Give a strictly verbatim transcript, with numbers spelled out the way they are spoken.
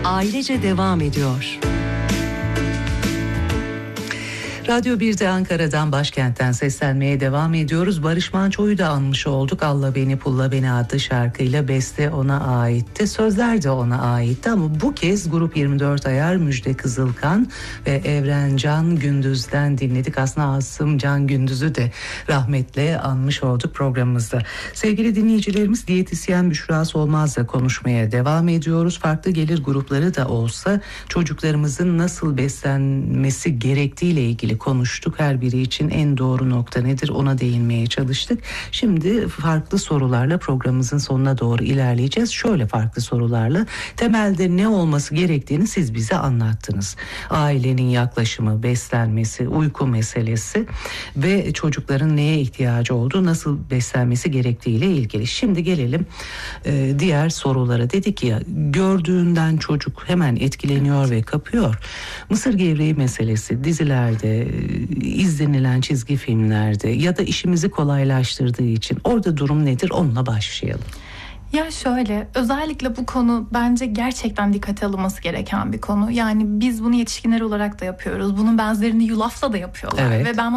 Ailece devam ediyor. Radyo birde Ankara'dan, başkentten seslenmeye devam ediyoruz. Barış Manço'yu da anmış olduk. Alla Beni Pulla Beni adlı şarkıyla, beste ona aitti. Sözler de ona aitti ama bu kez Grup yirmi dört Ayar, Müjde Kızılkan ve Evren Can Gündüz'den dinledik. Aslında Asım Can Gündüz'ü de rahmetle anmış olduk programımızda. Sevgili dinleyicilerimiz, diyetisyen Büşra Solmaz'la konuşmaya devam ediyoruz. Farklı gelir grupları da olsa çocuklarımızın nasıl beslenmesi gerektiğiyle ilgili konuştuk. Her biri için en doğru nokta nedir, ona değinmeye çalıştık. Şimdi farklı sorularla programımızın sonuna doğru ilerleyeceğiz. Şöyle farklı sorularla, temelde ne olması gerektiğini siz bize anlattınız. Ailenin yaklaşımı, beslenmesi, uyku meselesi ve çocukların neye ihtiyacı olduğu, nasıl beslenmesi gerektiğiyle ilgili. Şimdi gelelim e, diğer sorulara. Dedik ya, gördüğünden çocuk hemen etkileniyor ve kapıyor. Mısır gevreği meselesi dizilerde, izlenilen çizgi filmlerde ya da işimizi kolaylaştırdığı için orada durum nedir, onunla başlayalım. Ya şöyle, özellikle bu konu bence gerçekten dikkate alınması gereken bir konu. Yani biz bunu yetişkinler olarak da yapıyoruz. Bunun benzerini yulafla da yapıyorlar. Evet. Ve ben